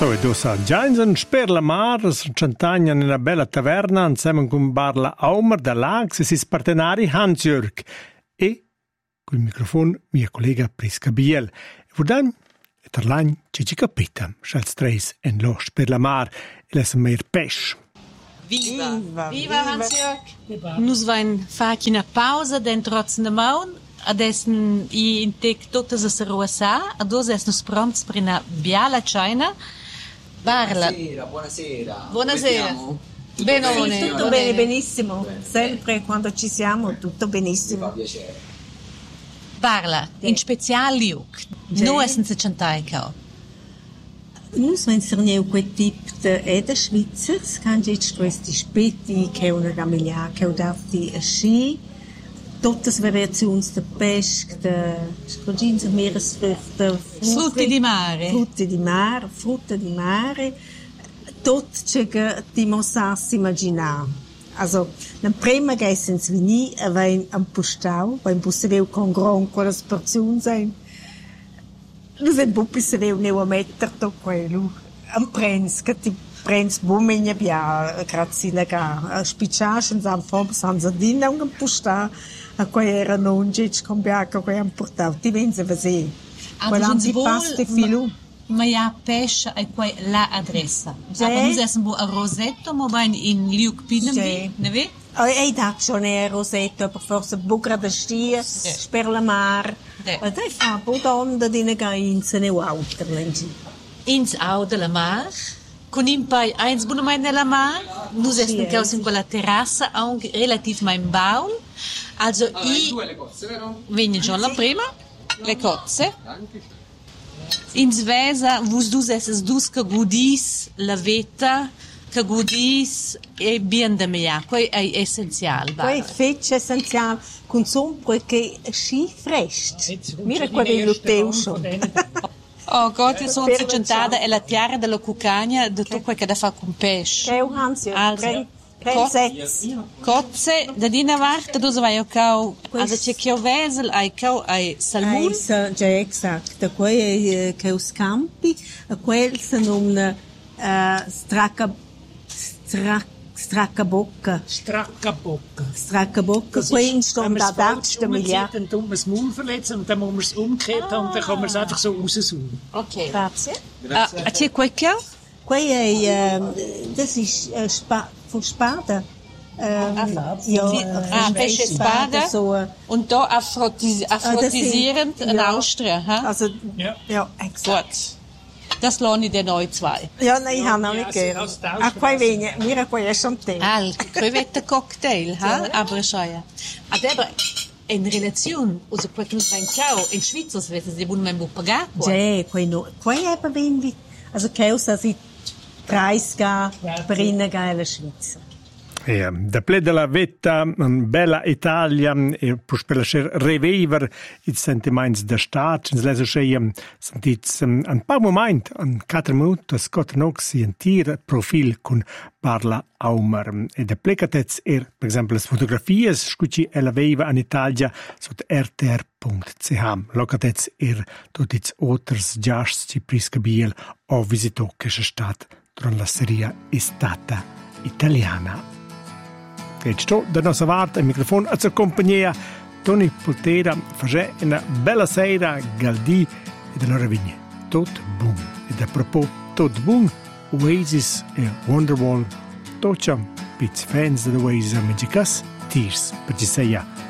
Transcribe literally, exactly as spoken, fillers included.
So, e dus a Giansen sper la mar, centagna in una bella taverna, insieme con Barla Aumer da Lags e sis partenari Hans-Jörg e col microfono mia collega Prisca Biel. E vordan e tarlain ci ci capita, schals treis en lo sper la mar e lesa meir pesch. Viva! Viva, Viva Hans-Jörg! Nus vain fac una pausa dentro de maun, adessen i intec totes a seruassa, ados es nus pronts per una biala cena. Barla. Buonasera, buonasera. Buonasera. Benone. Sì, tutto bene, benissimo. Sempre quando ci siamo, tutto benissimo. Mi fa piacere. Barla, in special liuk. No essen se centai cao. Nus wenn serneu quel tip de è da Svizzer, scan jetzt questi spetti che una gamiglia che udafti a sci. Totes variazions de pesca, de scogins meeresfrüchte, frutti di mare. Frutti di mare, frutta di mare. Tot ce che ti mossassi immaginar. Also, nel prima gessen svini avein am postau, beim bussereu con gran quelle porzioni sein. Nu sind buppissereu neu a metter to quello. Am prens, che ti prens bumegna bia, grazie lega. Spicciaschen sam fom san sardina un postau. A quei era non gic con bianco quei han portato ti venze vase quell'antipasto filo ma ja pesce e quei la adressa aber nus essen bo a rosetto mo bain in liuk pinem ne ve ei dat schon a rosetto per forse bugra da stia per la mar ma dai fa bodonda di ne gainze ne outerlengi ins au de la mar con in pai eins buno mai nella mar nus essen caus in quella terrassa anche relativ mein baul. Also allora, i due le cozze, vero? Vegni già la prima, le cozze. In svesa vus dus esses dus che gudis la veta, che gudis e bien de mea. Quei è essenzial. Quei fece essenzial consum perché sci frest. Mira quei lo teu schon. Oh Gott, io sono centata è la tiara della cucagna di tutto quel che da fa con pesce. Che un Hans-Jörg. Also, Kotze, da dina varta, dose vai o cau, also c'è che o vesel, ai cau, ai salmon. Già, esatto, quei è che o scampi, quel se non stracca, stracca bocca. Stracca bocca. Stracca bocca, quei in stand da darts de milia. Dann tun wir das Maul verletzen und dann muss man es umkehrt haben und dann kann man es einfach so raussaugen. Okay. Grazie. Ah, c'è quel cau? Quei è, das ist Spa, von Spada. Ähm, ah, ja, ah, pesce spada. So, und da aphrodis aphrodisierend in ja. Austria, ha? Also, ja, ja exakt. Gut. Das lohne ich den euch zwei. Ja, nein, ich habe noch nicht gern. Ah, quei vegna, mir quei è schon te. Ah, il crevette cocktail, ha? Aber schau. Aber in relation, also quel che noi ciao in Svizzera, se si buon mai pagato. Ja, quei no, quei è per vi. Also Käuser si preis ga per in geile Schweiz. E da ple della vetta, bella Italia, e per per revivere i sentimenti da stat, ins leso scheia sentits un paar moment, un quattro minuti, scott nox sentir profil con Barla Aumer. E da plecatez er, per esempio, le fotografie scucci ella aveva in Italia sotto r t r punto c h. Locatez er tutti oters giasts ci Prisca Biel o visitò che c'è stata durante la serie Estata Italiana. E sto da nostra parte il microfono a sua compagnia Tony Poltera fa una bella sera Galdì e della vigne. Tot boom. E da propos tot boom Oasis e Wonderwall Toccia pizz fans da Oasis a Magicas Tears per ci seia